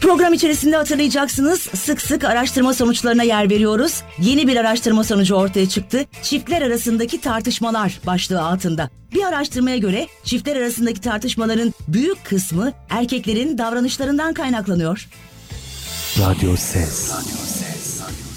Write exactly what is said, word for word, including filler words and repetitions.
Program içerisinde hatırlayacaksınız, sık sık araştırma sonuçlarına yer veriyoruz. Yeni bir araştırma sonucu ortaya çıktı. Çiftler arasındaki tartışmalar başlığı altında. Bir araştırmaya göre çiftler arasındaki tartışmaların büyük kısmı erkeklerin davranışlarından kaynaklanıyor. Radyo Ses.